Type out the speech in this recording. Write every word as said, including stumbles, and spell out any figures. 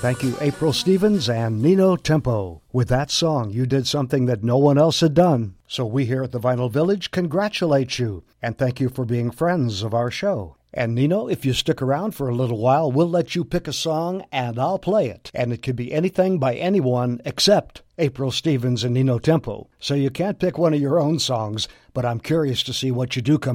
Thank you, April Stevens and Nino Tempo. With that song, you did something that no one else had done. So we here at the Vinyl Village congratulate you and thank you for being friends of our show. And Nino, if you stick around for a little while, we'll let you pick a song and I'll play it. And it could be anything by anyone except April Stevens and Nino Tempo. So you can't pick one of your own songs, but I'm curious to see what you do come